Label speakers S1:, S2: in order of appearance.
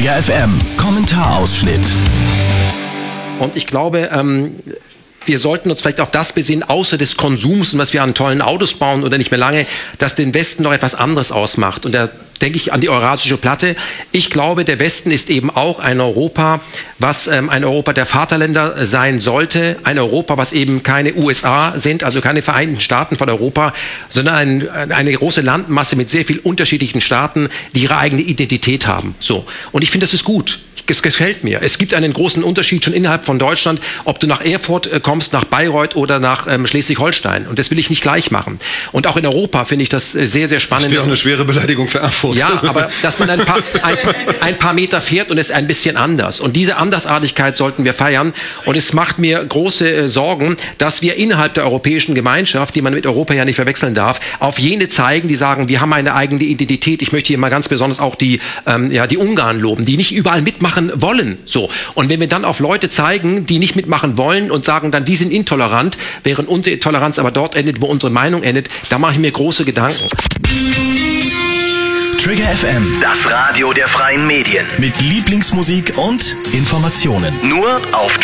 S1: Trigger FM, Kommentarausschnitt.
S2: Und ich glaube, wir sollten uns vielleicht auf das besinnen, außer des Konsums und was wir an tollen Autos bauen oder nicht mehr lange, dass den Westen noch etwas anderes ausmacht. Und da denke ich an die Eurasische Platte. Ich glaube, der Westen ist eben auch ein Europa, was ein Europa der Vaterländer sein sollte. Ein Europa, was eben keine USA sind, also keine Vereinigten Staaten von Europa, sondern eine große Landmasse mit sehr vielen unterschiedlichen Staaten, die ihre eigene Identität haben. So. Und ich finde, das ist gut. Es gefällt mir. Es gibt einen großen Unterschied schon innerhalb von Deutschland, ob du nach Erfurt kommst, nach Bayreuth oder nach Schleswig-Holstein. Und das will ich nicht gleich machen. Und auch in Europa finde ich das sehr, sehr spannend.
S3: Das wäre eine schwere Beleidigung für Erfurt.
S2: Ja, aber dass man ein paar Meter fährt und es ist ein bisschen anders. Und diese Andersartigkeit sollten wir feiern. Und es macht mir große Sorgen, dass wir innerhalb der europäischen Gemeinschaft, die man mit Europa ja nicht verwechseln darf, auf jene zeigen, die sagen, wir haben eine eigene Identität. Ich möchte hier mal ganz besonders auch die Ungarn loben, die nicht überall mitmachen wollen. So. Und wenn wir dann auf Leute zeigen, die nicht mitmachen wollen und sagen dann, die sind intolerant, während unsere Toleranz aber dort endet, wo unsere Meinung endet, da mache ich mir große Gedanken.
S1: Trigger FM,
S4: Das Radio der freien Medien.
S1: mit Lieblingsmusik und Informationen.
S4: Nur auf